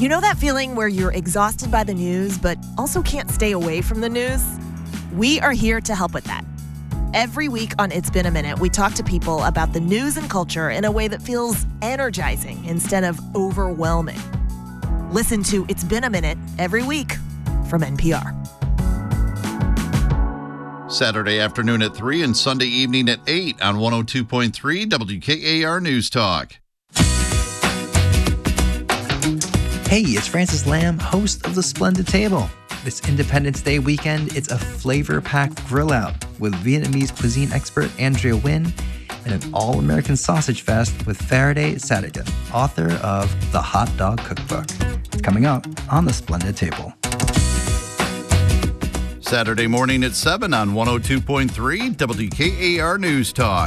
You know that feeling where you're exhausted by the news, but also can't stay away from the news? We are here to help with that. Every week on It's Been a Minute, we talk to people about the news and culture in a way that feels energizing instead of overwhelming. Listen to It's Been a Minute every week from NPR. Saturday afternoon at 3 and Sunday evening at 8 on 102.3 WKAR News Talk. Hey, it's Francis Lamb, host of The Splendid Table. This Independence Day weekend, it's a flavor-packed grill out with Vietnamese cuisine expert Andrea Nguyen and an all-American sausage fest with Faraday Sadigan, author of The Hot Dog Cookbook. It's coming up on The Splendid Table. Saturday morning at 7 on 102.3 WKAR News Talk.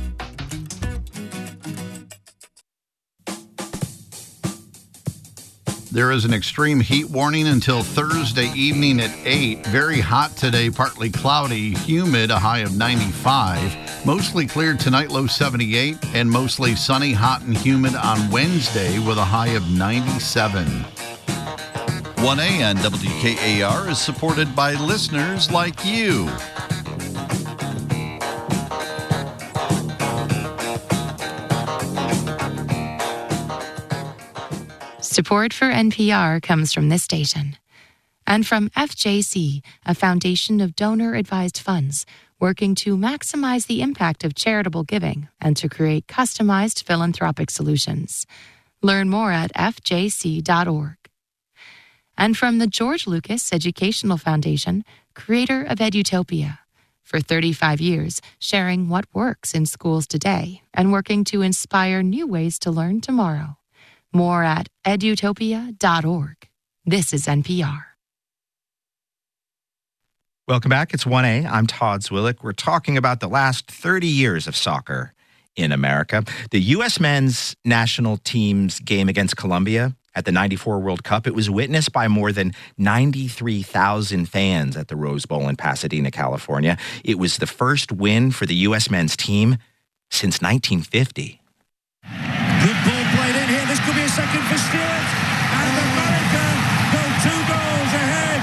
There is an extreme heat warning until Thursday evening at 8. Very hot today, partly cloudy, humid, a high of 95. Mostly clear tonight, low 78. And mostly sunny, hot, and humid on Wednesday with a high of 97. 1A on WKAR is supported by listeners like you. Support for NPR comes from this station and from FJC, a foundation of donor-advised funds working to maximize the impact of charitable giving and to create customized philanthropic solutions. Learn more at fjc.org. And from the George Lucas Educational Foundation, creator of Edutopia. For 35 years, sharing what works in schools today and working to inspire new ways to learn tomorrow. More at edutopia.org. This is NPR. Welcome back. It's 1A. I'm Todd Zwillich. We're talking about the last 30 years of soccer in America. The U.S. men's national team's game against Colombia at the 94 World Cup, it was witnessed by more than 93,000 fans at the Rose Bowl in Pasadena, California. It was the first win for the U.S. men's team since 1950. Good ball played in here. This could be a second for Stewart. And America go 2 goals ahead.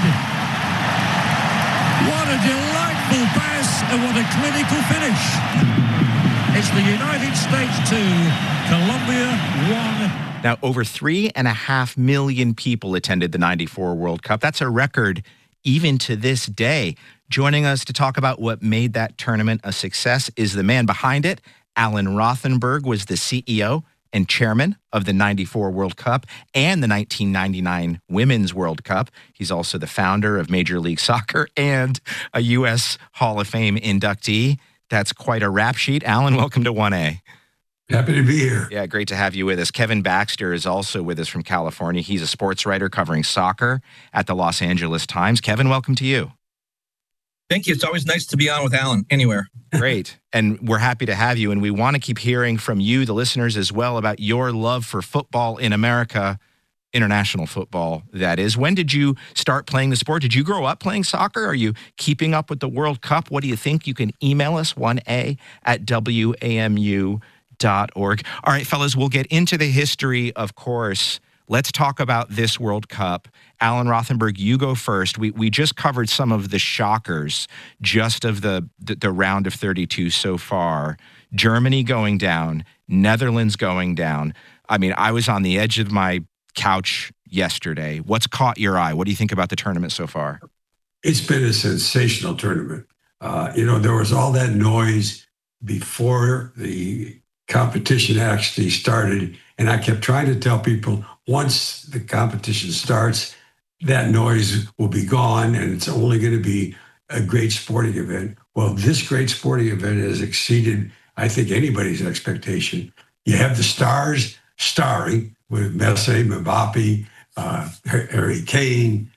What a delightful pass and what a clinical finish. It's the United States 2, Colombia 1. Now, over 3.5 million people attended the 94 World Cup. That's a record even to this day. Joining us to talk about what made that tournament a success is the man behind it. Alan Rothenberg was the CEO and chairman of the 94 World Cup and the 1999 Women's World Cup. He's also the founder of Major League Soccer and a U.S. Hall of Fame inductee. That's quite a rap sheet. Alan, welcome to 1A. Happy to be here. Yeah, great to have you with us. Kevin Baxter is also with us from California. He's a sports writer covering soccer at the Los Angeles Times. Kevin, welcome to you. Thank you. It's always nice to be on with Alan anywhere. Great. And we're happy to have you. And we want to keep hearing from you, the listeners, as well, about your love for football in America, international football, that is. When did you start playing the sport? Did you grow up playing soccer? Are you keeping up with the World Cup? What do you think? You can email us, 1A@WAMU.org. All right, fellas, we'll get into the history, of course. Let's talk about this World Cup. Alan Rothenberg, you go first. We just covered some of the shockers just of the round of 32 so far. Germany going down, Netherlands going down. I mean, I was on the edge of my couch yesterday. What's caught your eye? What do you think about the tournament so far? It's been a sensational tournament. There was all that noise before the competition actually started. And I kept trying to tell people, once the competition starts, that noise will be gone and it's only going to be a great sporting event. Well, this great sporting event has exceeded, I think, anybody's expectation. You have the stars starring with Messi, Mbappe, Harry Kane,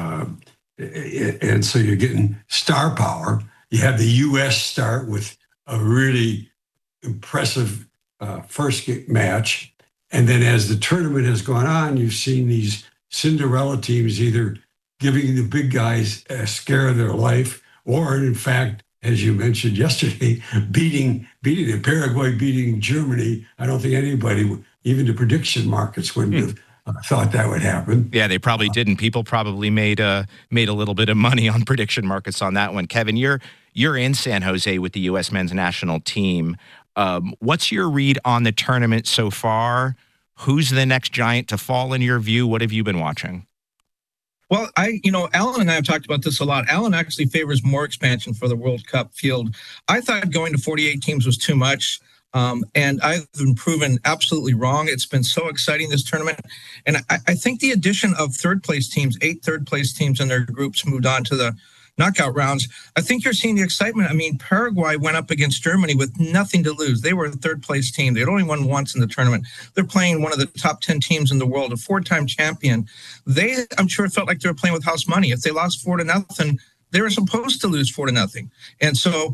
and so you're getting star power. You have the U.S. start with a really impressive first match. And then as the tournament has gone on, you've seen these Cinderella teams either giving the big guys a scare of their life, or in fact, as you mentioned yesterday, beating Paraguay, beating Germany. I don't think anybody, even the prediction markets, wouldn't have thought that would happen. Yeah, they probably didn't. People probably made a little bit of money on prediction markets on that one. Kevin, you're in San Jose with the U.S. men's national team. What's your read on the tournament so far? Who's the next giant to fall in your view? What have you been watching? Well, Alan and I have talked about this a lot. Alan actually favors more expansion for the World Cup field. I thought going to 48 teams was too much. And I've been proven absolutely wrong. It's been so exciting, this tournament. And I think the addition of third-place teams, 8 third-place teams in their groups moved on to the knockout rounds. I think you're seeing the excitement. I mean, Paraguay went up against Germany with nothing to lose. They were a third-place team. They'd only won once in the tournament. They're playing one of the top 10 teams in the world, a 4-time champion. They, I'm sure, felt like they were playing with house money. If they lost 4-0, they were supposed to lose 4-0. And so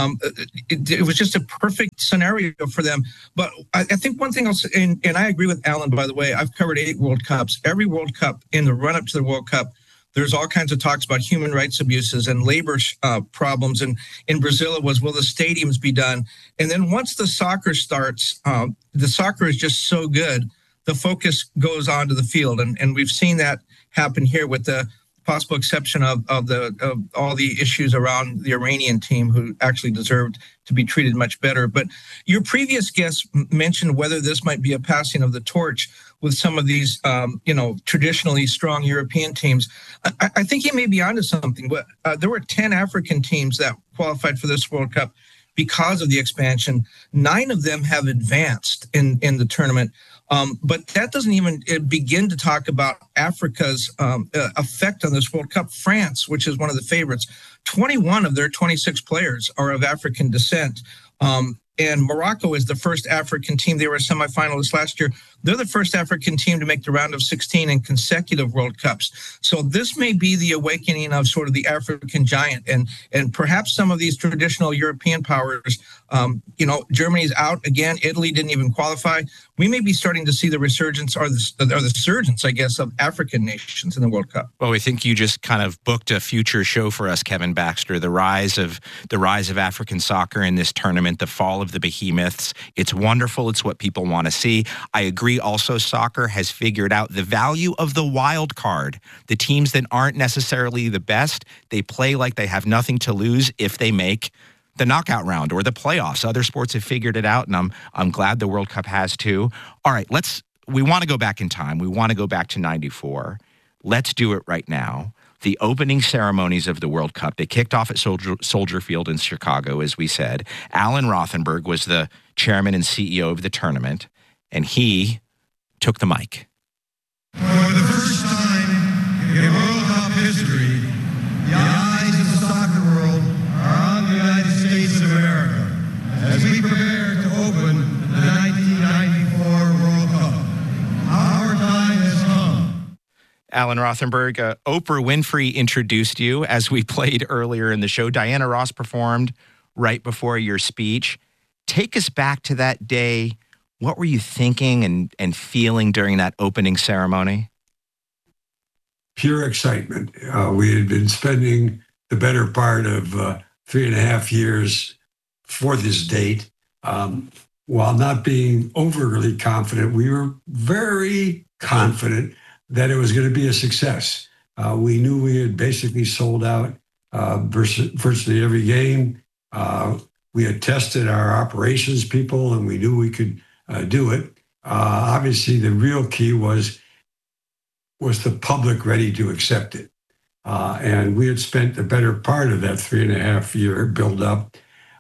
it was just a perfect scenario for them. But I think one thing else, and I agree with Alan, by the way, I've covered 8 World Cups. Every World Cup in the run-up to the World Cup, there's all kinds of talks about human rights abuses and labor problems. And in Brazil, it was, will the stadiums be done? And then once the soccer starts, the soccer is just so good, the focus goes on to the field. And we've seen that happen here with the possible exception of all the issues around the Iranian team, who actually deserved to be treated much better. But your previous guest mentioned whether this might be a passing of the torch with some of these, traditionally strong European teams. I think he may be onto something. But there were 10 African teams that qualified for this World Cup because of the expansion. 9 of them have advanced in the tournament. But that doesn't even begin to talk about Africa's effect on this World Cup. France, which is one of the favorites, 21 of their 26 players are of African descent. And Morocco is the first African team. They were semifinalists last year. They're the first African team to make the round of 16 in consecutive World Cups. So this may be the awakening of sort of the African giant, and perhaps some of these traditional European powers. Germany's out again. Italy didn't even qualify. We may be starting to see the resurgence or the surgence, I guess, of African nations in the World Cup. Well, I think you just kind of booked a future show for us, Kevin Baxter. The rise of African soccer in this tournament, the fall of the behemoths. It's wonderful. It's what people want to see. I agree. Also, soccer has figured out the value of the wild card. The teams that aren't necessarily the best, they play like they have nothing to lose if they make the knockout round or the playoffs. Other sports have figured it out, and I'm glad the World Cup has too. All right, we want to go back in time. We want to go back to 94. Let's do it right now. The opening ceremonies of the World Cup, they kicked off at Soldier Field in Chicago, as we said. Alan Rothenberg was the chairman and CEO of the tournament, and he took the mic. For the first time in World Cup history, the eyes of the soccer world are on the United States of America as we prepare to open the 1994 World Cup. Our time has come. Alan Rothenberg, Oprah Winfrey introduced you as we played earlier in the show. Diana Ross performed right before your speech. Take us back to that day. What were you thinking and feeling during that opening ceremony? Pure excitement. We had been spending the better part of 3.5 years for this date. While not being overly confident, we were very confident that it was going to be a success. We knew we had basically sold out virtually every game. We had tested our operations people, and we knew we could do it. Obviously, the real key was the public ready to accept it. And we had spent the better part of that 3.5 year build-up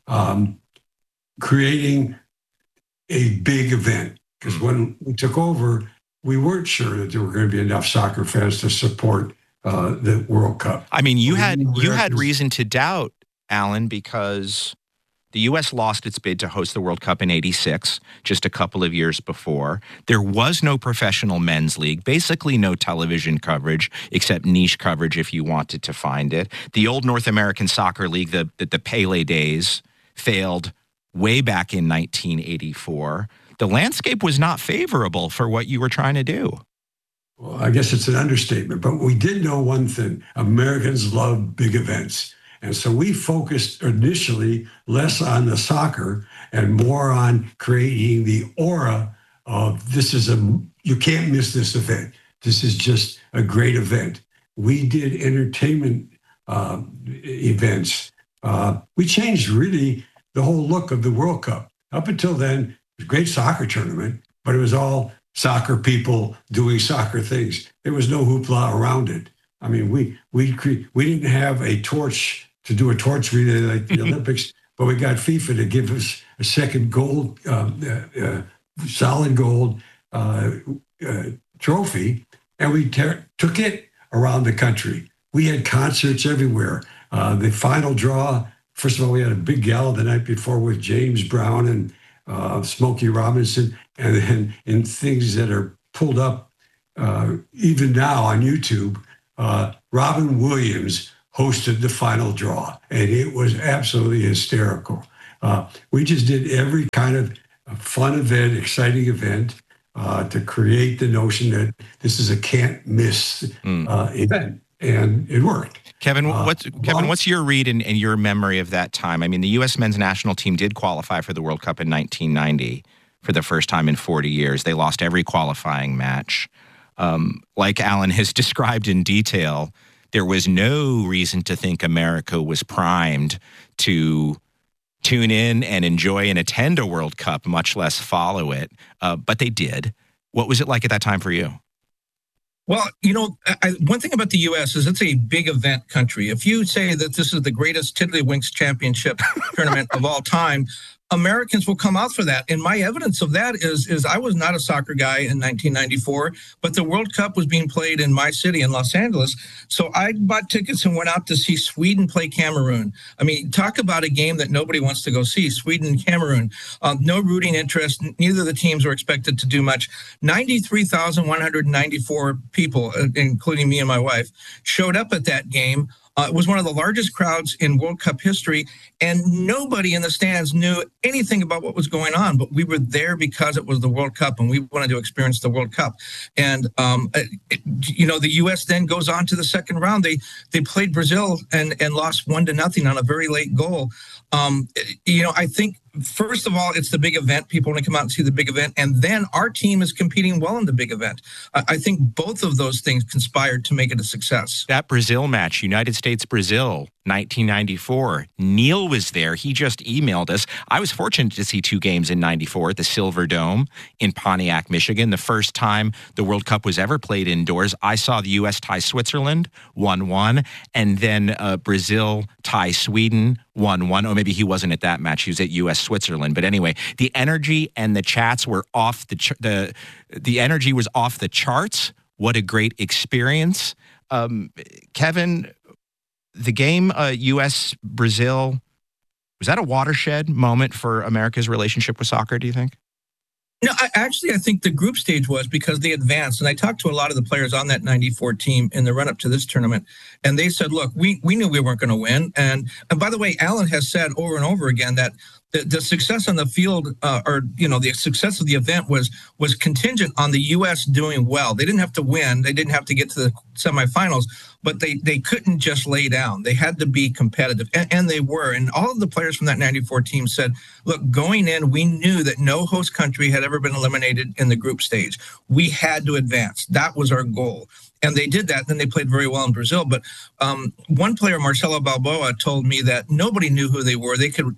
creating a big event. Because when we took over, we weren't sure that there were going to be enough soccer fans to support the World Cup. I mean, you had reason to doubt, Alan, because the U.S. lost its bid to host the World Cup in '86, just a couple of years before. There was no professional men's league, basically no television coverage, except niche coverage if you wanted to find it. The old North American Soccer League, the Pele days, failed way back in 1984. The landscape was not favorable for what you were trying to do. Well, I guess it's an understatement, but we did know one thing. Americans love big events. And so we focused initially less on the soccer and more on creating the aura You can't miss this event. This is just a great event. We did entertainment events. We changed really the whole look of the World Cup. Up until then, it was a great soccer tournament, but it was all soccer people doing soccer things. There was no hoopla around it. I mean, we didn't have a torch to do a torch relay like the Olympics, but we got FIFA to give us a second gold, solid gold trophy, and we took it around the country. We had concerts everywhere. The final draw, first of all, we had a big gala the night before with James Brown and Smokey Robinson, and then in things that are pulled up even now on YouTube, Robin Williams hosted the final draw, and it was absolutely hysterical. We just did every kind of fun event, exciting event to create the notion that this is a can't miss event, and it worked. Kevin, what's your read and your memory of that time? I mean, the U.S. men's national team did qualify for the World Cup in 1990 for the first time in 40 years. They lost every qualifying match. Like Alan has described in detail, there was no reason to think America was primed to tune in and enjoy and attend a World Cup, much less follow it. But they did. What was it like at that time for you? Well, one thing about the U.S. is it's a big event country. If you say that this is the greatest Tiddlywinks Championship tournament of all time, Americans will come out for that. And my evidence of that is I was not a soccer guy in 1994, but the World Cup was being played in my city in Los Angeles. So I bought tickets and went out to see Sweden play Cameroon. I mean, talk about a game that nobody wants to go see, Sweden and Cameroon. No rooting interest. Neither of the teams were expected to do much. 93,194 people, including me and my wife, showed up at that game. It was one of the largest crowds in World Cup history, and nobody in the stands knew anything about what was going on, but we were there because it was the World Cup, and we wanted to experience the World Cup. And, the U.S. then goes on to the second round. They played Brazil and lost 1-0 on a very late goal. I think, first of all, it's the big event. People want to come out and see the big event. And then our team is competing well in the big event. I think both of those things conspired to make it a success. That Brazil match, United States-Brazil, 1994. Neil was there. He just emailed us. I was fortunate to see two games in 94 at the Silver Dome in Pontiac, Michigan. The first time the World Cup was ever played indoors. I saw the U.S. tie Switzerland 1-1, and then Brazil tie Sweden 1-1. Or maybe he wasn't at that match. He was at U.S. Switzerland. But anyway, the energy and the chats were off the energy was off the charts. What a great experience. Kevin, the game U.S.-Brazil, was that a watershed moment for America's relationship with soccer, do you think? No, I think the group stage was, because they advanced. And I talked to a lot of the players on that 94 team in the run-up to this tournament. And they said, look, we knew we weren't going to win. And by the way, Alan has said over and over again that the success on the field, the success of the event was contingent on the U.S. doing well. They didn't have to win. They didn't have to get to the semifinals, but they couldn't just lay down. They had to be competitive, and they were. And all of the players from that 94 team said, look, going in, we knew that no host country had ever been eliminated in the group stage. We had to advance. That was our goal. And they did that. Then they played very well in Brazil. But one player, Marcelo Balboa, told me that nobody knew who they were. They could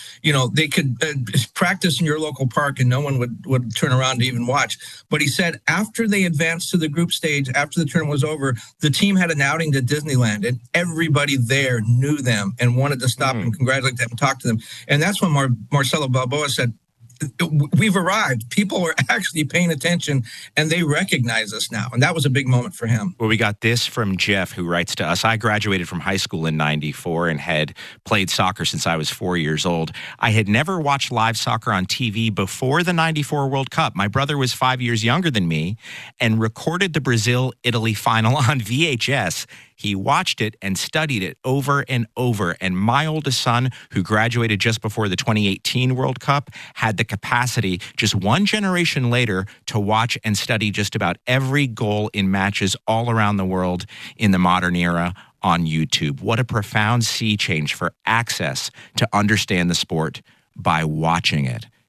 practice in your local park and no one would turn around to even watch. But he said after they advanced to the group stage, after the tournament was over, the team had an outing to Disneyland, and everybody there knew them and wanted to stop and congratulate them and talk to them. And that's when Marcelo Balboa said, we've arrived. People are actually paying attention, and they recognize us now. And that was a big moment for him. Well, we got this from Jeff, who writes to us. I graduated from high school in 94 and had played soccer since I was 4 years old. I had never watched live soccer on TV before the 94 World Cup. My brother was 5 years younger than me and recorded the Brazil-Italy final on VHS. He watched it and studied it over and over. And my oldest son, who graduated just before the 2018 World Cup, had the capacity just one generation later to watch and study just about every goal in matches all around the world in the modern era on YouTube. What a profound sea change for access to understand the sport by watching it.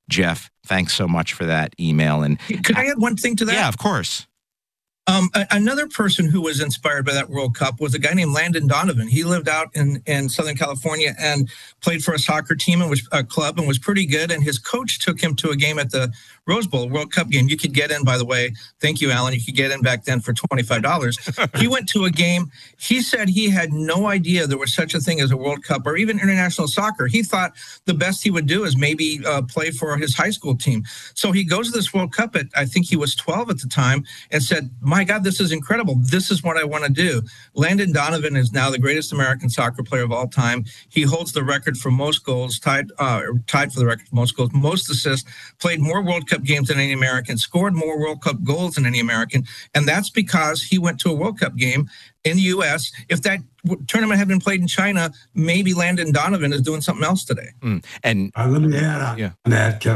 Jeff, thanks so much for that email. And could I add one thing to that? Yeah, of course. Another person who was inspired by that World Cup was a guy named Landon Donovan. He lived out in Southern California and played for a soccer team and was a club and was pretty good. And his coach took him to a game at the Rose Bowl World Cup game. You could get in, by the way. Thank you, Alan. You could get in back then for $25. He went to a game. He said he had no idea there was such a thing as a World Cup or even international soccer. He thought the best he would do is maybe play for his high school team. So he goes to this World Cup at, I think he was 12 at the time, and said, my God, this is incredible. This is what I want to do. Landon Donovan is now the greatest American soccer player of all time. He holds the record for most goals, tied for the record for most goals, most assists, played more World Cup games than any American, scored more World Cup goals than any American. And that's because he went to a World Cup game in the U.S. If that tournament had been played in China, maybe Landon Donovan is doing something else today. And let me add on that, Kevin.